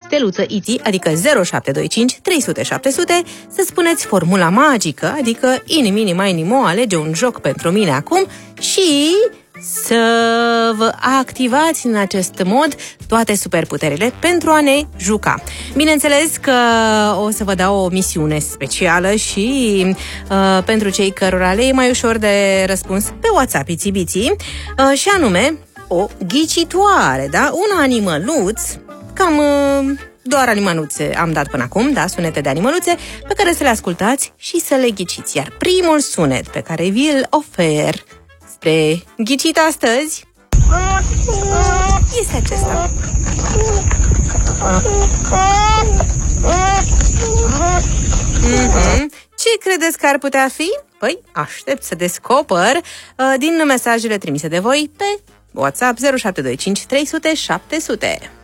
steluță IT, adică 0725 300 700, să spuneți formula magică, adică ini, mini, mai, nimo, alege un joc pentru mine acum și să vă activați în acest mod toate superputerile pentru a ne juca. Bineînțeles că o să vă dau o misiune specială și pentru cei cărora le e mai ușor de răspuns pe WhatsApp Itsy-Bitsy, și anume o ghicitoare, da? Un animăluț, cam doar animăluțe am dat până acum, da? Sunete de animăluțe pe care să le ascultați și să le ghiciți. Iar primul sunet pe care vi-l ofer spre ghicit astăzi este acesta. Ce credeți că ar putea fi? Păi, aștept să descoper din mesajele trimise de voi pe WhatsApp 0725 300 700.